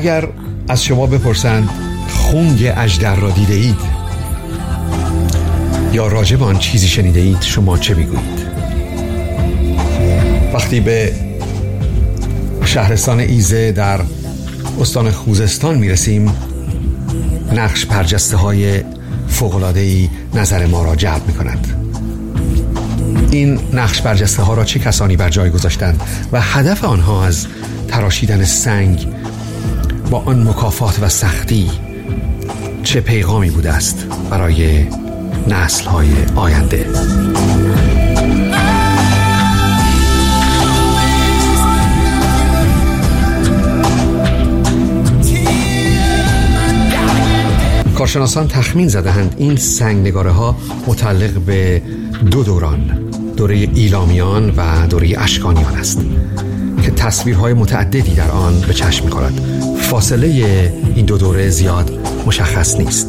اگر از شما بپرسند خونگ اژدر را دیده اید یا راجع به آن چیزی شنیده اید، شما چه میگویید؟ وقتی به شهرستان ایزه در استان خوزستان میرسیم، نقش برجسته های فوق‌العاده‌ای نظر ما را جلب می‌کند. این نقش برجسته ها را چه کسانی بر جای گذاشتند و هدف آنها از تراشیدن سنگ با آن مکافات و سختی چه پیغامی بوده است برای نسل‌های آینده؟ کارشناسان تخمین زده‌اند این سنگنگاره ها متعلق به دو دوران، دوره ایلامیان و دوره اشکانیان است که تصویرهای متعددی در آن به چشم می‌خورد. فاصله این دو دوره زیاد مشخص نیست.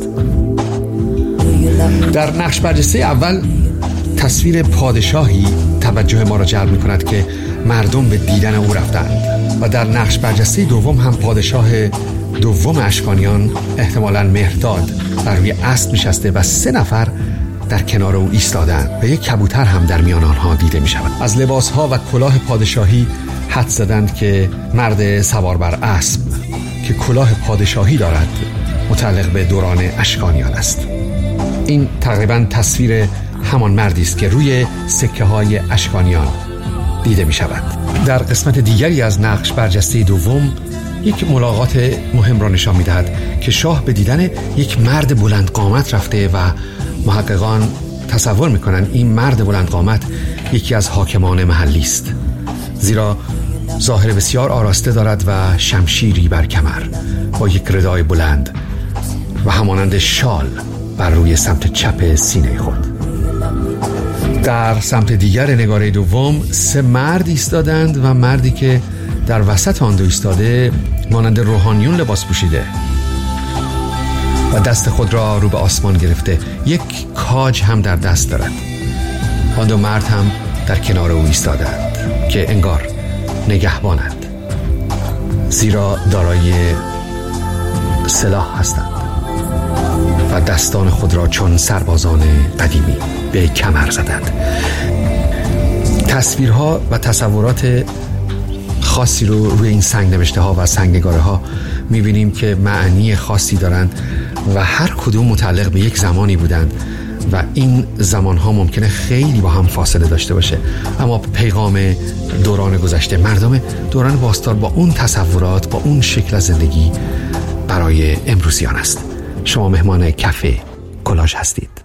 در نقش برجسته اول تصویر پادشاهی توجه ما را جلب می‌کند که مردم به دیدن او رفتند و در نقش برجسته دوم هم پادشاه دوم اشکانیان احتمالاً مهرداد بر روی اسب نشسته و 3 نفر در کنار او ایستادند و یک کبوتر هم در میان آنها دیده می شود. از لباسها و کلاه پادشاهی حدس زدند که مرد سوار بر اسب که کلاه پادشاهی دارد متعلق به دوران اشکانیان است. این تقریباً تصویر همان مردی است که روی سکه های اشکانیان دیده می شود. در قسمت دیگری از نقش برجسته دوم یک ملاقات مهم را نشان می‌دهد که شاه به دیدن یک مرد بلند قامت رفته و محققان تصور می‌کنند این مرد بلند قامت یکی از حاکمان محلی است، زیرا ظاهر بسیار آراسته دارد و شمشیری بر کمر با یک ردای بلند و همانند شال بر روی سمت چپ سینه خود. در سمت دیگر نگاره دوم 3 مرد ایستادند و مردی که در وسط آن دو ایستاده مانند روحانیون لباس پوشیده و دست خود را رو به آسمان گرفته، یک کاج هم در دست دارد. آن 2 مرد هم در کنار او ایستادند که انگار نگهبانند، زیرا دارای سلاح هستند و دستان خود را چون سربازان قدیمی به کمر زدند. تصویرها و تصورات خاصی رو روی این سنگ نوشته ها و سنگنگاره ها میبینیم که معنی خاصی دارند و هر کدوم متعلق به یک زمانی بودند و این زمان ها ممکنه خیلی با هم فاصله داشته باشه، اما پیغام دوران گذشته، مردم دوران باستان با اون تصورات، با اون شکل زندگی برای امروزیان است. شما مهمان کافه کلاژ هستید.